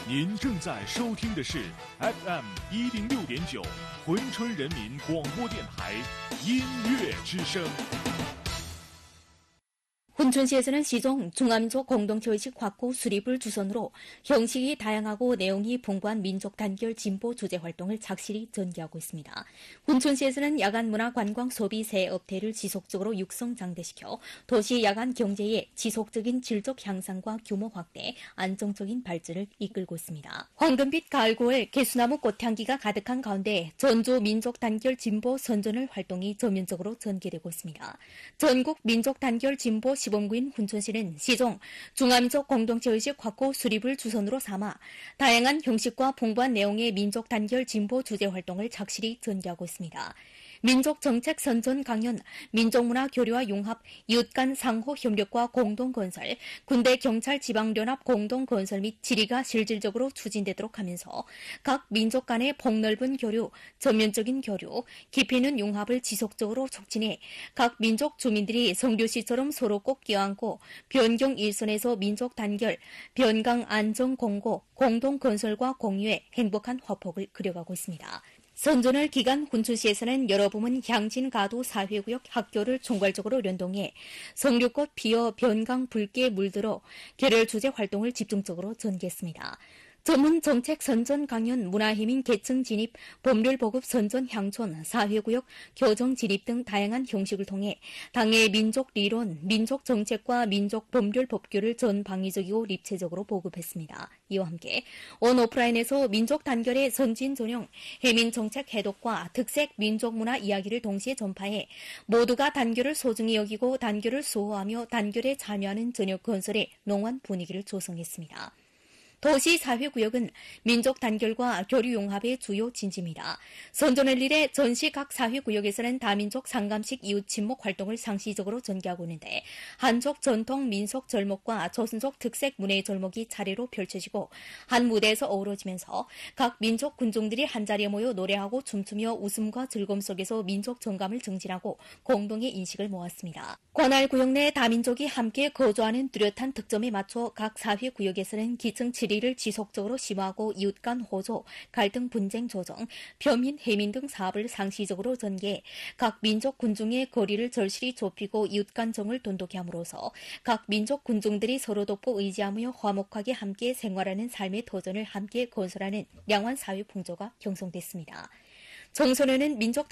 您正在收听的是 FM 106.9珲春人民广播电台音乐之声。 훈천시에서는 시종 중화민족 공동체의식 확고 수립을 주선으로 형식이 다양하고 내용이 풍부한 민족 단결 진보 주제 활동을 착실히 전개하고 있습니다. 훈천시에서는 야간 문화 관광 소비 세 업태를 지속적으로 육성 장대시켜 도시 야간 경제의 지속적인 질적 향상과 규모 확대, 안정적인 발전을 이끌고 있습니다. 황금빛 가을 9월 개수나무 꽃향기가 가득한 가운데 전주 민족 단결 진보 선전을 활동이 전면적으로 전개되고 있습니다. 전국 민족 단결 진보 시범구인 훈천시는 시종 중화민족 공동체의식 확고 수립을 주선으로 삼아 다양한 형식과 풍부한 내용의 민족 단결 진보 주제 활동을 착실히 전개하고 있습니다. 민족 정책 선전 강연, 민족문화 교류와 융합, 이웃 간 상호 협력과 공동 건설, 군대 경찰 지방연합 공동 건설 및 질의가 실질적으로 추진되도록 하면서 각 민족 간의 폭넓은 교류, 전면적인 교류, 깊이 있는 융합을 지속적으로 촉진해 각 민족 주민들이 성교시처럼 서로 꼭 껴안고 변경 일선에서 민족 단결, 변강 안정 공고, 공동 건설과 공유의 행복한 화폭을 그려가고 있습니다. 선전을 기간 훈천시에서는 여러 부문 향진 가도 사회구역 학교를 총괄적으로 연동해 성류꽃 피어 변강 붉게 물들어 계절 주제 활동을 집중적으로 전개했습니다. 전문 정책 선전 강연, 문화희민 계층 진입, 법률 보급 선전 향촌, 사회구역 교정 진입 등 다양한 형식을 통해 당의 민족 리론, 민족 정책과 민족 법률 법규를 전방위적이고 입체적으로 보급했습니다. 이와 함께 온오프라인에서 민족 단결의 선진 전형, 해민 정책 해독과 특색 민족 문화 이야기를 동시에 전파해 모두가 단결을 소중히 여기고 단결을 수호하며 단결에 참여하는 저녁 건설의 농후한 분위기를 조성했습니다. 도시 사회구역은 민족 단결과 교류 융합의 주요 진지입니다. 선전을 일해 전시 각 사회구역에서는 다민족 상감식 이웃 친목 활동을 상시적으로 전개하고 있는데 한족 전통 민속 절목과 조선족 특색 문예의 절목이 차례로 펼쳐지고 한 무대에서 어우러지면서 각 민족 군중들이 한자리에 모여 노래하고 춤추며 웃음과 즐거움 속에서 민족 정감을 증진하고 공동의 인식을 모았습니다. 관할 구역 내 다민족이 함께 거주하는 뚜렷한 특점에 맞춰 각 사회구역에서는 기층 7위를 지속적으로 심화하고 이웃 간 호조, 갈등 분쟁 조정, 표민, 해민 등 사업을 상시적으로 전개해 각 민족 군중의 거리를 절실히 좁히고 이웃 간 정을 돈독히 함으로써 각 민족 군중들이 서로 돕고 의지하며 화목하게 함께 생활하는 삶의 도전을 함께 건설하는 양환 사회 풍조가 형성됐습니다. 청소년은 민족